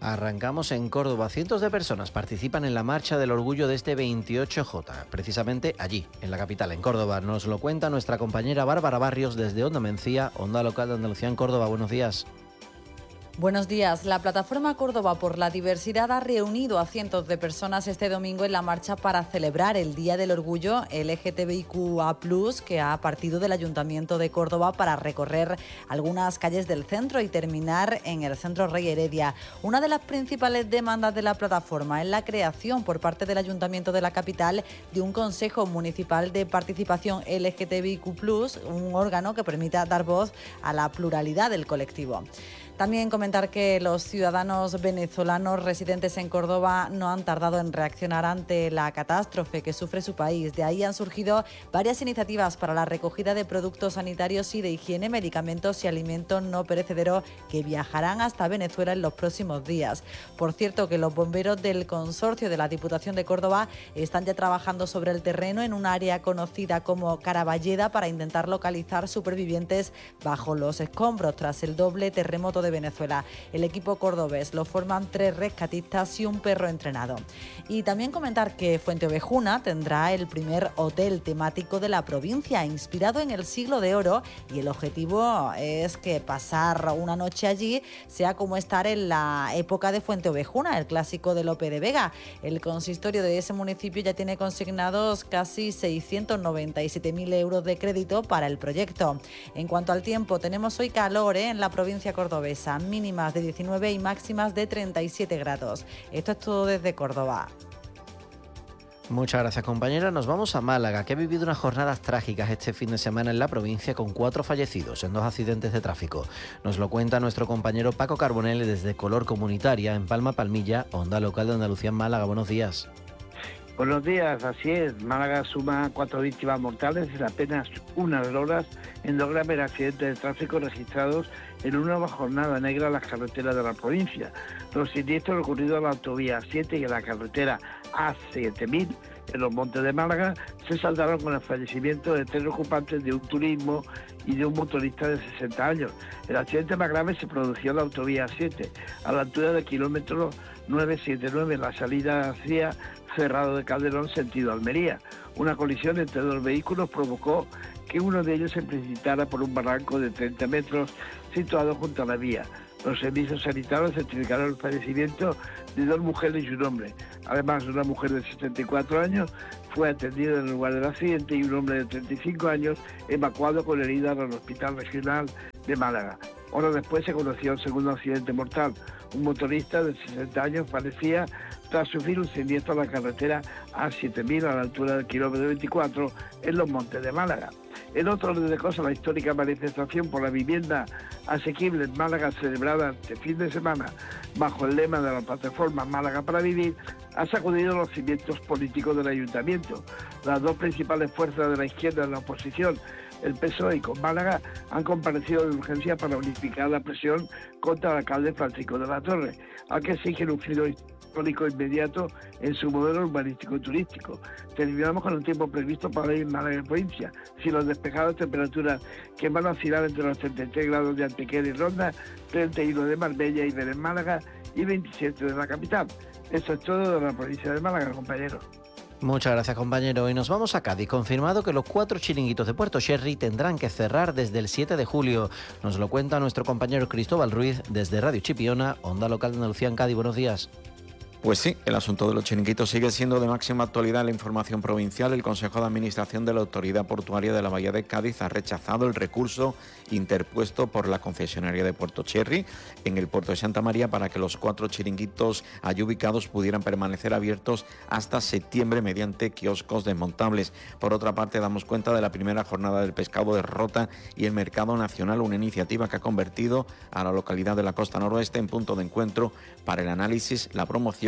Arrancamos en Córdoba. Cientos de personas participan en la Marcha del Orgullo de este 28J, precisamente allí, en la capital, en Córdoba. Nos lo cuenta nuestra compañera Bárbara Barrios desde Onda Mencía, Onda Local de Andalucía en Córdoba. Buenos días. Buenos días. La Plataforma Córdoba por la Diversidad ha reunido a cientos de personas este domingo en la marcha para celebrar el Día del Orgullo LGTBIQA+, que ha partido del Ayuntamiento de Córdoba para recorrer algunas calles del centro y terminar en el Centro Rey Heredia. Una de las principales demandas de la plataforma es la creación por parte del Ayuntamiento de la capital de un Consejo Municipal de Participación LGTBIQ+, un órgano que permita dar voz a la pluralidad del colectivo. También comentar que los ciudadanos venezolanos residentes en Córdoba no han tardado en reaccionar ante la catástrofe que sufre su país. De ahí han surgido varias iniciativas para la recogida de productos sanitarios y de higiene, medicamentos y alimentos no perecederos que viajarán hasta Venezuela en los próximos días. Por cierto, que los bomberos del consorcio de la Diputación de Córdoba están ya trabajando sobre el terreno en un área conocida como Caraballeda para intentar localizar supervivientes bajo los escombros tras el doble terremoto de Venezuela. El equipo cordobés lo forman 3 rescatistas y un perro entrenado. Y también comentar que Fuenteovejuna tendrá el primer hotel temático de la provincia, inspirado en el Siglo de Oro, y el objetivo es que pasar una noche allí sea como estar en la época de Fuenteovejuna, el clásico de Lope de Vega. El consistorio de ese municipio ya tiene consignados casi 697.000 euros de crédito para el proyecto. En cuanto al tiempo, tenemos hoy calor en la provincia cordobesa, mínimas de 19 y máximas de 37 grados. Esto es todo desde Córdoba. Muchas gracias, compañera. Nos vamos a Málaga, que ha vivido unas jornadas trágicas este fin de semana en la provincia con 4 fallecidos en 2 accidentes de tráfico. Nos lo cuenta nuestro compañero Paco Carbonell desde Color Comunitaria en Palma Palmilla, Onda Local de Andalucía en Málaga. Buenos días. Buenos días, así es. Málaga suma 4 víctimas mortales en apenas unas horas en 2 graves accidentes de tráfico registrados en una nueva jornada negra en las carreteras de la provincia. Los siniestros ocurridos en la autovía 7 y en la carretera A7000 en los Montes de Málaga se saldaron con el fallecimiento de 3 ocupantes de un turismo y de un motorista de 60 años. El accidente más grave se produjo en la autovía 7, a la altura del kilómetro 979, en la salida hacia Cerrado de Calderón, sentido Almería. Una colisión entre 2 vehículos provocó que uno de ellos se precipitara por un barranco de 30 metros situado junto a la vía. Los servicios sanitarios certificaron el fallecimiento de 2 mujeres y un hombre. Además, una mujer de 74 años fue atendida en el lugar del accidente y un hombre de 35 años evacuado con heridas al Hospital Regional de Málaga. Horas después se conoció el segundo accidente mortal. Un motorista de 60 años fallecía tras sufrir un siniestro en la carretera A7000 a la altura del kilómetro 24 en los Montes de Málaga. En otro orden de cosas, la histórica manifestación por la vivienda asequible en Málaga, celebrada este fin de semana bajo el lema de la plataforma Málaga para Vivir, ha sacudido los cimientos políticos del ayuntamiento. Las 2 principales fuerzas de la izquierda en la oposición, el PSOE y Con Málaga, han comparecido de urgencia para unificar la presión contra el alcalde Francisco de la Torre, al que exigen un giro histórico inmediato en su modelo urbanístico y turístico. Terminamos con el tiempo previsto para ir en Málaga y provincia, cielos despejados, temperaturas que van a oscilar entre los 33 grados de Antequera y Ronda, 31 de Marbella y Belén Málaga y 27 de la capital. Eso es todo de la provincia de Málaga, compañero. Muchas gracias, compañero. Y nos vamos a Cádiz. Confirmado que los 4 chiringuitos de Puerto Sherry tendrán que cerrar desde el 7 de julio. Nos lo cuenta nuestro compañero Cristóbal Ruiz desde Radio Chipiona, Onda Local de Andalucía en Cádiz. Buenos días. Pues sí, el asunto de los chiringuitos sigue siendo de máxima actualidad en la información provincial. El Consejo de Administración de la Autoridad Portuaria de la Bahía de Cádiz ha rechazado el recurso interpuesto por la concesionaria de Puerto Cherry en el puerto de Santa María para que los 4 chiringuitos allí ubicados pudieran permanecer abiertos hasta septiembre mediante kioscos desmontables. Por otra parte, damos cuenta de la primera jornada del pescado de Rota y el Mercado Nacional, una iniciativa que ha convertido a la localidad de la costa noroeste en punto de encuentro para el análisis, la promoción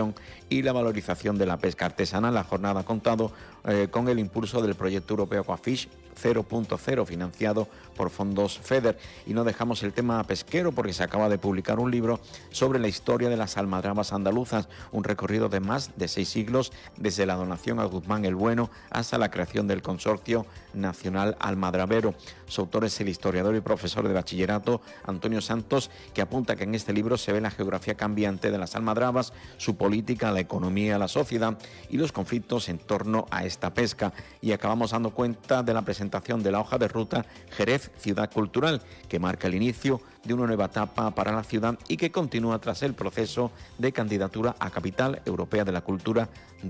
promoción y la valorización de la pesca artesanal. La jornada ha contado con el impulso del proyecto europeo Aquafish 0.0 financiado por fondos FEDER. Y no dejamos el tema pesquero porque se acaba de publicar un libro sobre la historia de las almadrabas andaluzas, un recorrido de más de 6 siglos desde la donación a Guzmán el Bueno hasta la creación del Consorcio Nacional Almadrabero. Su autor es el historiador y profesor de bachillerato Antonio Santos, que apunta que en este libro se ve la geografía cambiante de las almadrabas, su política, la economía, la sociedad y los conflictos en torno a esta pesca. Y acabamos dando cuenta de la presentación de la hoja de ruta Jerez Ciudad Cultural, que marca el inicio de una nueva etapa para la ciudad y que continúa tras el proceso de candidatura a Capital Europea de la Cultura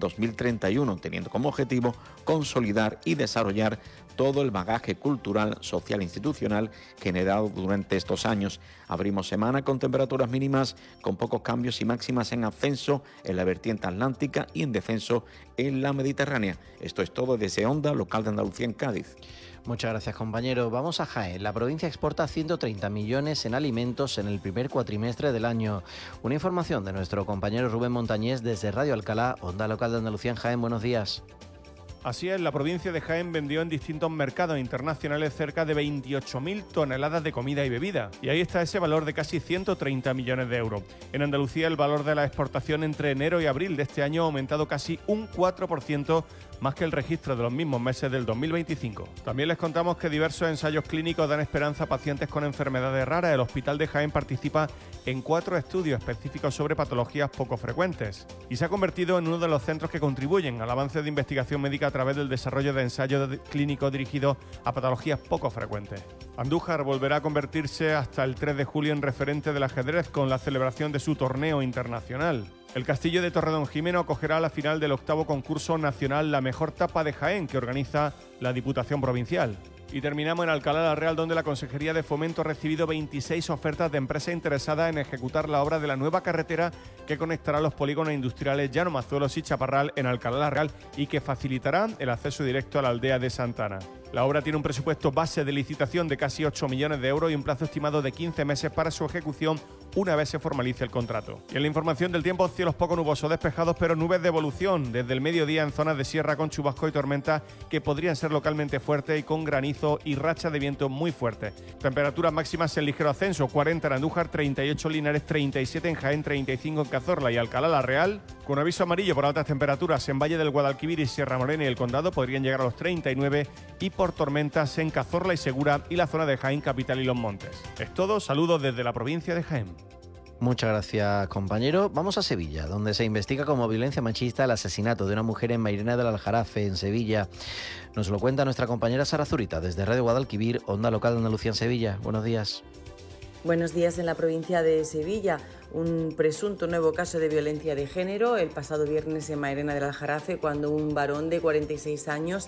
2031, teniendo como objetivo consolidar y desarrollar todo el bagaje cultural, social e institucional generado durante estos años. Abrimos semana con temperaturas mínimas con pocos cambios y máximas en ascenso en la vertiente atlántica y en descenso en la Mediterránea. Esto es todo desde Onda Local de Andalucía en Cádiz. Muchas gracias, compañero. Vamos a Jaén. La provincia exporta 130 millones en alimentos en el primer cuatrimestre del año. Una información de nuestro compañero Rubén Montañés desde Radio Alcalá, Onda Local de Andalucía en Jaén. Buenos días. Así es, la provincia de Jaén vendió en distintos mercados internacionales cerca de 28.000 toneladas de comida y bebida. Y ahí está ese valor de casi 130 millones de euros. En Andalucía, el valor de la exportación entre enero y abril de este año ha aumentado casi un 4%, más que el registro de los mismos meses del 2025. También les contamos que diversos ensayos clínicos dan esperanza a pacientes con enfermedades raras. El Hospital de Jaén participa en 4 estudios específicos sobre patologías poco frecuentes y se ha convertido en uno de los centros que contribuyen al avance de investigación médica a través del desarrollo de ensayos clínicos dirigidos a patologías poco frecuentes. Andújar volverá a convertirse hasta el 3 de julio en referente del ajedrez con la celebración de su torneo internacional. El Castillo de Torredonjimeno acogerá la final del 8º concurso nacional La Mejor Tapa de Jaén, que organiza la Diputación Provincial. Y terminamos en Alcalá la Real, donde la Consejería de Fomento ha recibido 26 ofertas de empresas interesadas en ejecutar la obra de la nueva carretera que conectará los polígonos industriales Llano Mazuelos y Chaparral en Alcalá la Real y que facilitará el acceso directo a la aldea de Santana. La obra tiene un presupuesto base de licitación de casi 8 millones de euros y un plazo estimado de 15 meses para su ejecución una vez se formalice el contrato. Y en la información del tiempo, cielos poco nubosos despejados, pero nubes de evolución desde el mediodía en zonas de sierra con chubasco y tormentas que podrían ser localmente fuertes y con granizo y rachas de viento muy fuertes. Temperaturas máximas en ligero ascenso, 40 en Andújar, 38 en Linares, 37 en Jaén, 35 en Cazorla y Alcalá la Real, con aviso amarillo por altas temperaturas en Valle del Guadalquivir y Sierra Morena y el Condado podrían llegar a los 39 y por tormentas en Cazorla y Segura y la zona de Jaén Capital y Los Montes. Es todo, saludos desde la provincia de Jaén. Muchas gracias, compañero. Vamos a Sevilla, donde se investiga como violencia machista el asesinato de una mujer en Mairena del Aljarafe, en Sevilla. Nos lo cuenta nuestra compañera Sara Zurita, desde Radio Guadalquivir, Onda Local de Andalucía en Sevilla. Buenos días. Buenos días. En la provincia de Sevilla, un presunto nuevo caso de violencia de género el pasado viernes en Mairena del Aljarafe, cuando un varón de 46 años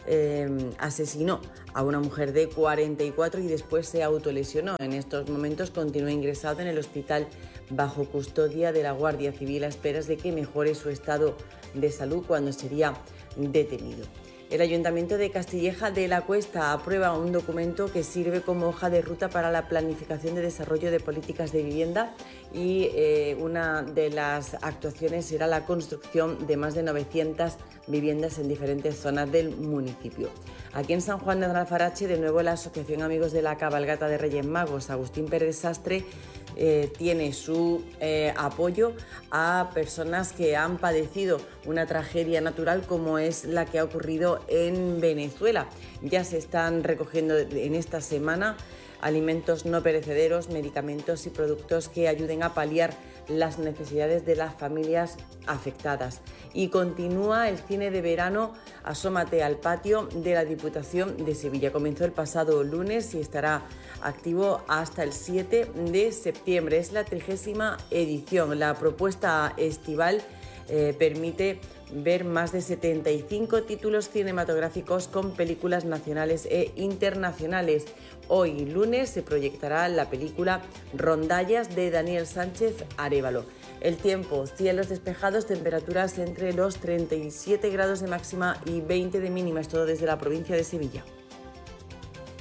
asesinó a una mujer de 44 y después se autolesionó. En estos momentos continúa ingresado en el hospital bajo custodia de la Guardia Civil a esperas de que mejore su estado de salud cuando sería detenido. El Ayuntamiento de Castilleja de la Cuesta aprueba un documento que sirve como hoja de ruta para la planificación de desarrollo de políticas de vivienda y una de las actuaciones será la construcción de más de 900 viviendas en diferentes zonas del municipio. Aquí en San Juan de Alfarache, de nuevo la Asociación Amigos de la Cabalgata de Reyes Magos, Agustín Pérez Sastre, tiene su apoyo a personas que han padecido una tragedia natural como es la que ha ocurrido en Venezuela. Ya se están recogiendo en esta semana alimentos no perecederos, medicamentos y productos que ayuden a paliar las necesidades de las familias afectadas. Y continúa el cine de verano Asómate al patio de la Diputación de Sevilla. Comenzó el pasado lunes y estará activo hasta el 7 de septiembre. Es la 30ª edición. La propuesta estival permite ver más de 75 títulos cinematográficos con películas nacionales e internacionales. Hoy, lunes, se proyectará la película Rondallas de Daniel Sánchez Arévalo. El tiempo, cielos despejados, temperaturas entre los 37 grados de máxima y 20 de mínima. Es todo desde la provincia de Sevilla.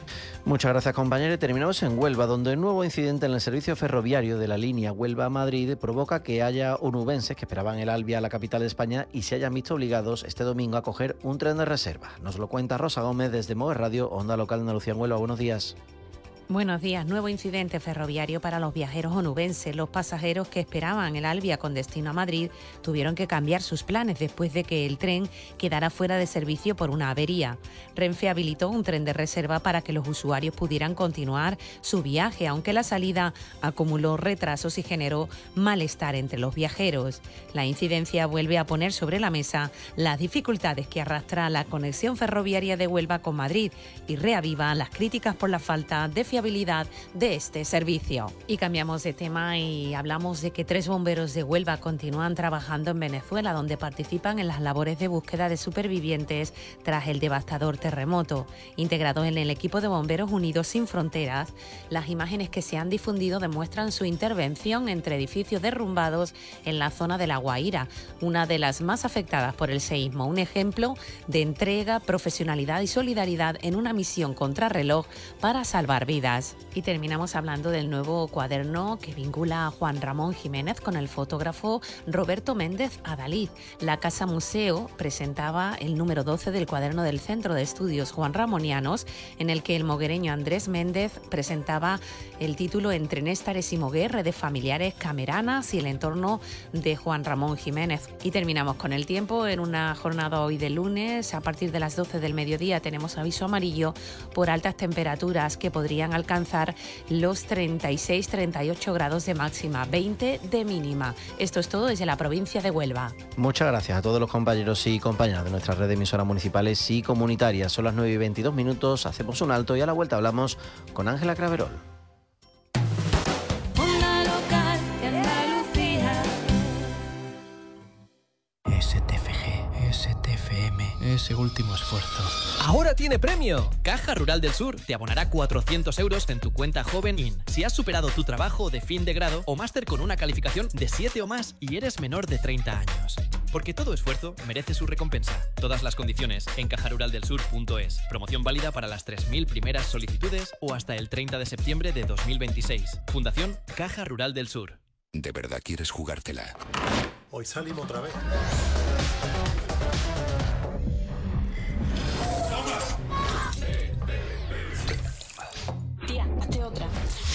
Muchas gracias, compañero. Y terminamos en Huelva, donde un nuevo incidente en el servicio ferroviario de la línea Huelva-Madrid provoca que haya onubenses que esperaban el Alvia a la capital de España y se hayan visto obligados este domingo a coger un tren de reserva. Nos lo cuenta Rosa Gómez desde Mover Radio, Onda Local de Andalucía en Huelva. Buenos días. Buenos días. Nuevo incidente ferroviario para los viajeros onubenses. Los pasajeros que esperaban el Alvia con destino a Madrid tuvieron que cambiar sus planes después de que el tren quedara fuera de servicio por una avería. Renfe habilitó un tren de reserva para que los usuarios pudieran continuar su viaje, aunque la salida acumuló retrasos y generó malestar entre los viajeros. La incidencia vuelve a poner sobre la mesa las dificultades que arrastra la conexión ferroviaria de Huelva con Madrid y reaviva las críticas por la falta de fiabilidad de este servicio. Y cambiamos de tema y hablamos de que 3 bomberos de Huelva continúan trabajando en Venezuela, donde participan en las labores de búsqueda de supervivientes tras el devastador terremoto. Integrados en el equipo de Bomberos Unidos Sin Fronteras, las imágenes que se han difundido demuestran su intervención entre edificios derrumbados en la zona de La Guaira, una de las más afectadas por el seísmo. Un ejemplo de entrega, profesionalidad y solidaridad en una misión contrarreloj para salvar vidas. Y terminamos hablando del nuevo cuaderno que vincula a Juan Ramón Jiménez con el fotógrafo Roberto Méndez Adalid. La Casa Museo presentaba el número 12 del cuaderno del Centro de Estudios Juan Ramonianos, en el que el moguereño Andrés Méndez presentaba el título Entre Néstares y Moguer, redes familiares cameranas y el entorno de Juan Ramón Jiménez. Y terminamos con el tiempo en una jornada hoy de lunes. A partir de las 12 del mediodía tenemos aviso amarillo por altas temperaturas que podrían alcanzar los 36-38 grados de máxima, 20 de mínima. Esto es todo desde la provincia de Huelva. Muchas gracias a todos los compañeros y compañeras de nuestras redes de emisoras municipales y comunitarias. Son las 9:22, hacemos un alto y a la vuelta hablamos con Ángela Craverol. Onda Local de Andalucía. STFM, ese último esfuerzo. ¡Ahora tiene premio! Caja Rural del Sur te abonará 400 euros en tu cuenta Joven IN si has superado tu trabajo de fin de grado o máster con una calificación de 7 o más y eres menor de 30 años. Porque todo esfuerzo merece su recompensa. Todas las condiciones en cajaruraldelsur.es. Promoción válida para las 3.000 primeras solicitudes o hasta el 30 de septiembre de 2026. Fundación Caja Rural del Sur. ¿De verdad quieres jugártela? Hoy salimos otra vez. Tía, hazte otra.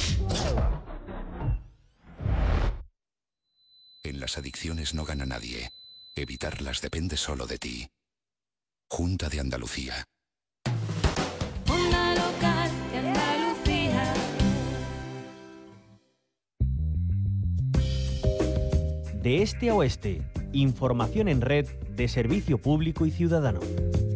En las adicciones no gana nadie. Evitarlas depende solo de ti. Junta de Andalucía. Onda Local de Andalucía. De este a oeste, información en red de servicio público y ciudadano.